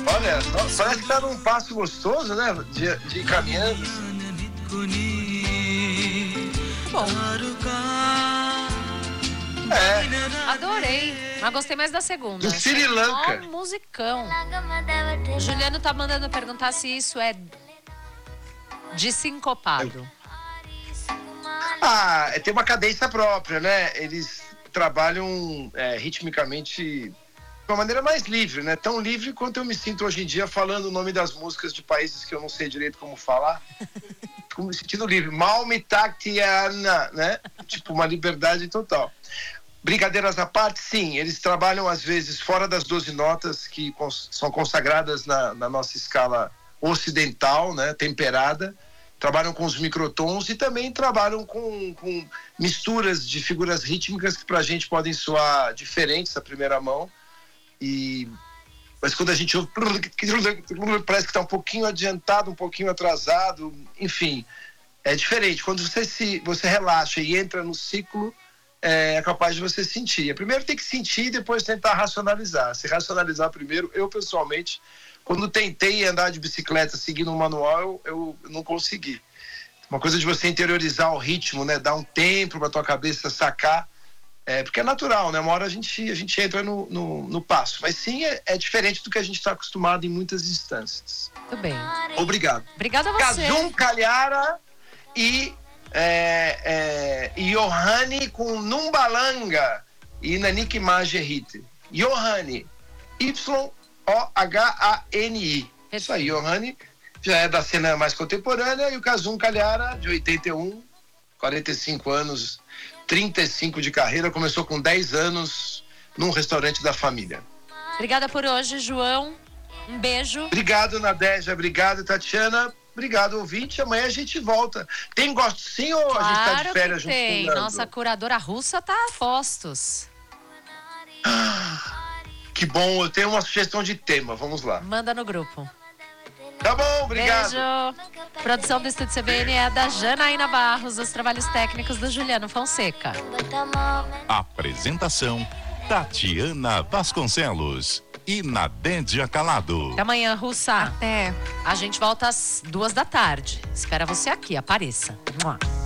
Olha, parece que tá num passo gostoso, né? De ir caminhando. Bom. É. Adorei. Mas gostei mais da segunda. Do Sri Lanka. Ó, musicão. O Juliano tá mandando perguntar se isso é de sincopado. Tem uma cadência própria, né? Eles trabalham ritmicamente de uma maneira mais livre, né? Tão livre quanto eu me sinto hoje em dia falando o nome das músicas de países que eu não sei direito como falar. Fico me sentindo livre. Malmitaktiana, né? Tipo, uma liberdade total. Brincadeiras à parte, sim. Eles trabalham, às vezes, fora das 12 notas que são consagradas na nossa escala ocidental, né? Temperada. Trabalham com os microtons e também trabalham com misturas de figuras rítmicas que pra gente podem soar diferentes à primeira mão. Mas quando a gente ouve, parece que está um pouquinho adiantado, um pouquinho atrasado, enfim, é diferente. Quando você relaxa e entra no ciclo, é capaz de você sentir. Primeiro tem que sentir e depois tentar racionalizar. Se racionalizar primeiro, eu pessoalmente, quando tentei andar de bicicleta seguindo um manual, eu não consegui. Uma coisa de você interiorizar o ritmo, né? Dar um tempo para tua cabeça sacar. Porque é natural, né? Uma hora a gente entra no passo. Mas sim, é diferente do que a gente está acostumado em muitas instâncias. Muito bem. Obrigado. Obrigada a você. Kazum Kalhara e Yohani com Numbalanga e Nanik Majerite. Yohani. Y-O-H-A-N-I. Isso aí, Yohani já é da cena mais contemporânea e o Kazum Kalhara, de 81, 45 anos, 35 de carreira, começou com 10 anos num restaurante da família. Obrigada por hoje, João. Um beijo. Obrigado, Nadeja. Obrigado, Tatiana. Obrigado, ouvinte. Amanhã a gente volta. Tem gosto sim ou claro, a gente tá de férias junto? Tem. Nossa curadora russa tá a postos. Que bom. Eu tenho uma sugestão de tema. Vamos lá. Manda no grupo. Tá bom, obrigado. Beijo. Produção do Estúdio CBN é da Janaína Barros, os trabalhos técnicos do Juliano Fonseca. Apresentação: Tatiana Vasconcelos e Nadédia Calado. Até amanhã, Russa. Até. A gente volta às 2 da tarde. Espera você aqui, apareça. Mua.